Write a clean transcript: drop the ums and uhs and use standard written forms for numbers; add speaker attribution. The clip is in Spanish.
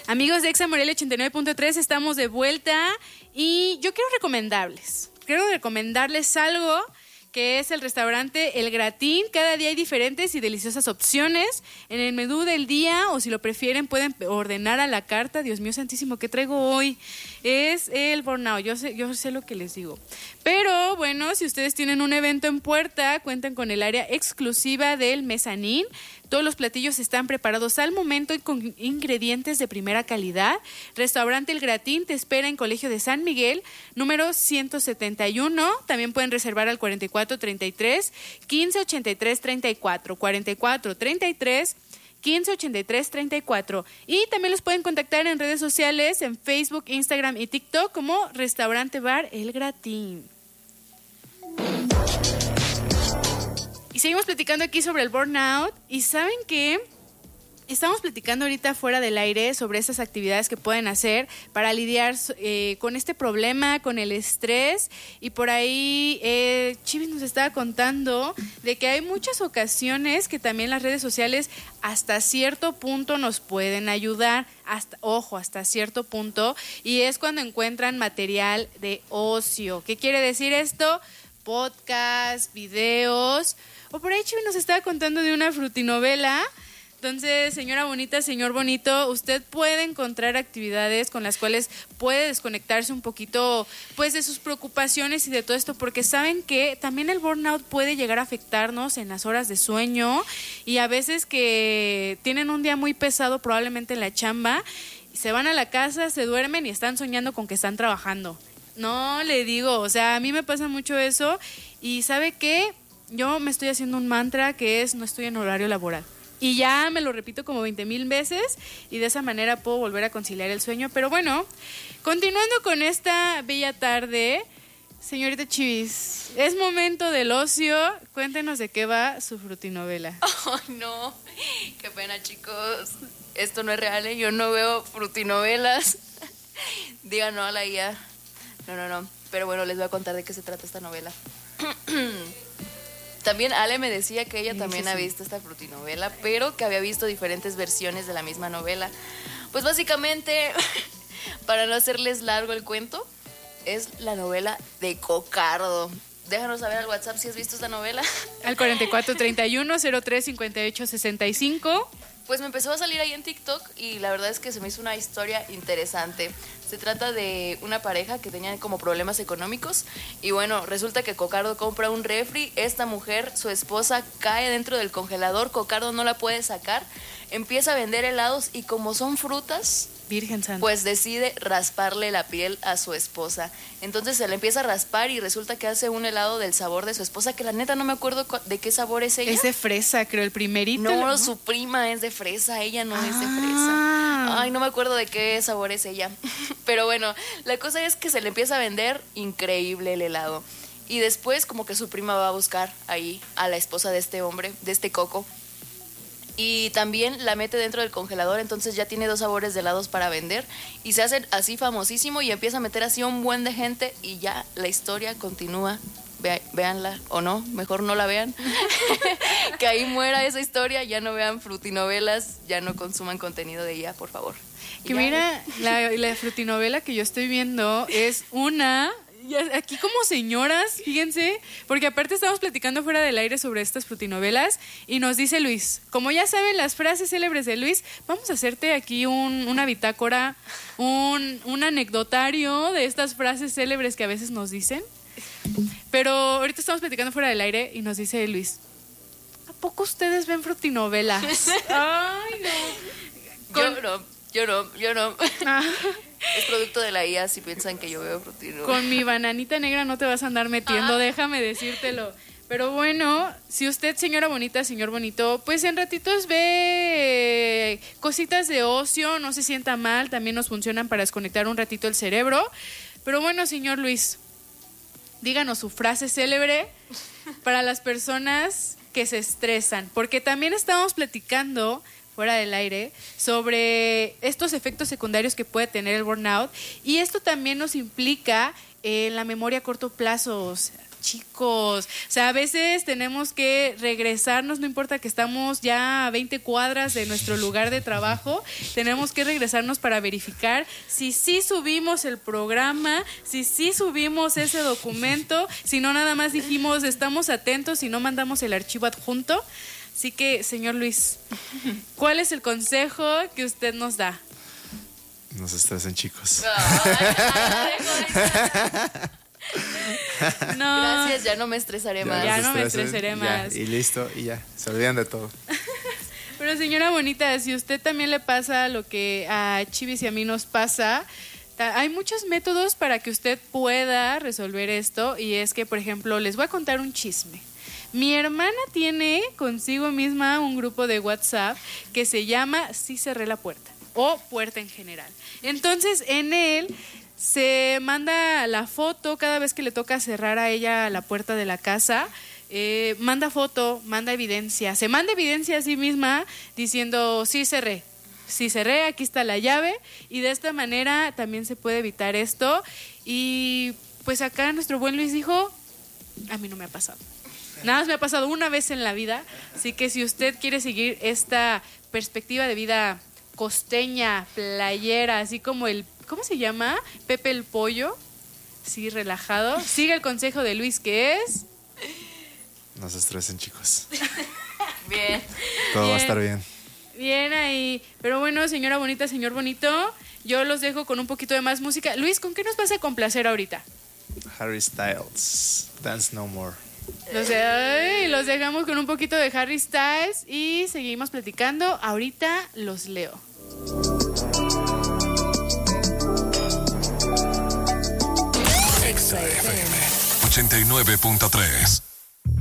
Speaker 1: Amigos de Exa Morelia 89.3, estamos de vuelta y yo quiero recomendarles algo que es el restaurante El Gratín. Cada día hay diferentes y deliciosas opciones en el menú del día, o si lo prefieren pueden ordenar a la carta. Dios mío santísimo, ¿qué traigo hoy? Es el burnout, yo sé lo que les digo. Pero bueno, si ustedes tienen un evento en puerta, cuentan con el área exclusiva del mezanín. Todos los platillos están preparados al momento y con ingredientes de primera calidad. Restaurante El Gratín te espera en Colegio de San Miguel, número 171. También pueden reservar al 4433 1583 34, 4433 1583 34. Y también los pueden contactar en redes sociales, en Facebook, Instagram y TikTok como Restaurante Bar El Gratín. Y seguimos platicando aquí sobre el burnout. Y ¿saben qué? Estamos platicando ahorita fuera del aire sobre esas actividades que pueden hacer para lidiar con este problema, con el estrés. Y por ahí Chivis nos estaba contando de que hay muchas ocasiones que también las redes sociales hasta cierto punto nos pueden ayudar. Hasta cierto punto. Y es cuando encuentran material de ocio. ¿Qué quiere decir esto? Podcast, videos. O por ahí Chivis nos estaba contando de una frutinovela. Entonces, señora bonita, señor bonito, usted puede encontrar actividades con las cuales puede desconectarse un poquito, pues, de sus preocupaciones y de todo esto, porque saben que también el burnout puede llegar a afectarnos en las horas de sueño, y a veces que tienen un día muy pesado probablemente en la chamba, se van a la casa, se duermen y están soñando con que están trabajando. No, le digo, o sea, a mí me pasa mucho eso, y ¿sabe qué? Yo me estoy haciendo un mantra que es: no estoy en horario laboral. Y ya me lo repito como 20,000 veces y de esa manera puedo volver a conciliar el sueño. Pero bueno, continuando con esta bella tarde, señorita Chivis, es momento del ocio. Cuéntenos de qué va su frutinovela.
Speaker 2: Ay, no, qué pena, chicos. Esto no es real, ¿eh? Yo no veo frutinovelas. Digan no a la IA. No. Pero bueno, les voy a contar de qué se trata esta novela. También Ale me decía que ella también ha visto esta frutinovela, pero que había visto diferentes versiones de la misma novela. Pues básicamente, para no hacerles largo el cuento, es la novela de Cocardo. Déjanos saber al WhatsApp si has visto esta novela.
Speaker 1: Al 4431-035865.
Speaker 2: Pues me empezó a salir ahí en TikTok y la verdad es que se me hizo una historia interesante. Se trata de una pareja que tenían como problemas económicos y bueno, resulta que Cocardo compra un refri, esta mujer, su esposa, cae dentro del congelador, Cocardo no la puede sacar, empieza a vender helados y como son frutas,
Speaker 1: Virgen Santa,
Speaker 2: pues decide rasparle la piel a su esposa. Entonces se le empieza a raspar y resulta que hace un helado del sabor de su esposa, que la neta no me acuerdo de qué sabor es ella.
Speaker 1: Es de fresa, creo, el primerito.
Speaker 2: No, su prima es de fresa, ella no es de fresa. Ay, no me acuerdo de qué sabor es ella. Pero bueno, la cosa es que se le empieza a vender increíble el helado. Y después como que su prima va a buscar ahí a la esposa de este hombre, de este Coco. Y también la mete dentro del congelador, entonces ya tiene 2 sabores de helados para vender. Y se hace así famosísimo y empieza a meter así un buen de gente y ya la historia continúa. Véanla o no, mejor no la vean. Que ahí muera esa historia, ya no vean frutinovelas, ya no consuman contenido de ella, por favor.
Speaker 1: Que mira, la frutinovela que yo estoy viendo es una... Aquí como señoras, fíjense, porque aparte estamos platicando fuera del aire sobre estas frutinovelas y nos dice Luis, como ya saben las frases célebres de Luis, vamos a hacerte aquí una bitácora, un anecdotario de estas frases célebres que a veces nos dicen. Pero ahorita estamos platicando fuera del aire y nos dice Luis, ¿a poco ustedes ven frutinovelas? Ay, no.
Speaker 2: Yo no. Es producto de la IA si piensan que yo veo frutinovelas.
Speaker 1: Con mi bananita negra no te vas a andar metiendo, déjame decírtelo. Pero bueno, si usted, señora bonita, señor bonito, pues en ratitos ve cositas de ocio, no se sienta mal, también nos funcionan para desconectar un ratito el cerebro. Pero bueno, señor Luis, díganos su frase célebre para las personas que se estresan, porque también estábamos platicando fuera del aire sobre estos efectos secundarios que puede tener el burnout, y esto también nos implica la memoria a corto plazo. chicos. O sea, a veces tenemos que regresarnos, no importa que estamos ya a 20 cuadras de nuestro lugar de trabajo, tenemos que regresarnos para verificar si sí subimos el programa, si sí subimos ese documento, si no nada más dijimos estamos atentos y no mandamos el archivo adjunto. Así que, señor Luis, ¿cuál es el consejo que usted nos da?
Speaker 3: No se estresen, chicos.
Speaker 1: No.
Speaker 2: Gracias, ya no me estresaré más.
Speaker 1: Ya no me estresaré más.
Speaker 3: Y listo, y ya, se olvidan de todo.
Speaker 1: Pero señora bonita, si usted también le pasa lo que a Chivis y a mí nos pasa, hay muchos métodos para que usted pueda resolver esto. Y es que, por ejemplo, les voy a contar un chisme. Mi hermana tiene consigo misma un grupo de WhatsApp que se llama Sí cerré la puerta o puerta en general. Entonces, en él se manda la foto cada vez que le toca cerrar a ella la puerta de la casa. Manda foto, manda evidencia. Se manda evidencia a sí misma diciendo sí cerré, aquí está la llave. Y de esta manera también se puede evitar esto. Y pues acá nuestro buen Luis dijo, a mí no me ha pasado. Nada más me ha pasado una vez en la vida. Así que si usted quiere seguir esta perspectiva de vida costeña, playera, así como el, ¿cómo se llama? Pepe el Pollo, sí, relajado. Sigue el consejo de Luis, que es...
Speaker 3: No se estresen, chicos.
Speaker 2: Bien.
Speaker 3: Todo va a estar bien.
Speaker 1: Bien ahí. Pero bueno, señora bonita, señor bonito, yo los dejo con un poquito de más música. Luis, ¿con qué nos vas a complacer ahorita?
Speaker 3: Harry Styles, Dance No More.
Speaker 1: Los dejamos con un poquito de Harry Styles y seguimos platicando. Ahorita los leo.
Speaker 4: Exa FM 89.3